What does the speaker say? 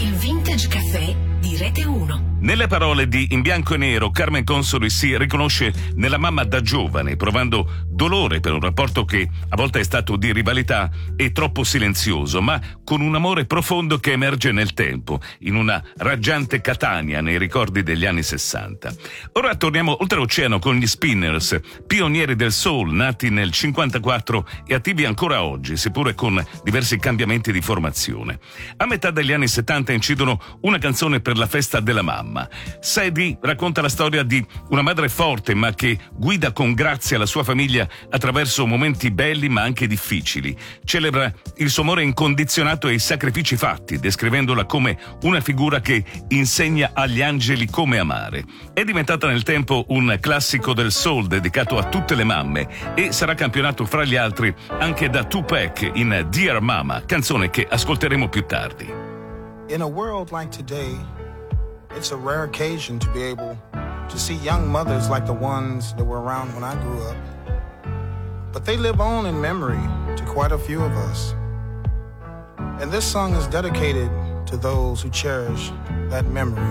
Il Vintage Caffè di Rete 1. Nelle parole di In bianco e nero, Carmen Consoli si riconosce nella mamma da giovane, provando dolore per un rapporto che a volte è stato di rivalità e troppo silenzioso, ma con un amore profondo che emerge nel tempo, in una raggiante Catania nei ricordi degli anni 60. Ora torniamo oltreoceano con gli Spinners, pionieri del soul, nati nel 54 e attivi ancora oggi, seppure con diversi cambiamenti di formazione. A metà degli anni 70 incidono una canzone per la festa della mamma. Sadie racconta la storia di una madre forte ma che guida con grazia la sua famiglia attraverso momenti belli ma anche difficili. Celebra il suo amore incondizionato e i sacrifici fatti, descrivendola come una figura che insegna agli angeli come amare. È diventata nel tempo un classico del soul dedicato a tutte le mamme e sarà campionato fra gli altri anche da Tupac in Dear Mama, canzone che ascolteremo più tardi. In a world like today, it's a rare occasion to be able to see young mothers like the ones that were around when I grew up. But they live on in memory to quite a few of us. And this song is dedicated to those who cherish that memory.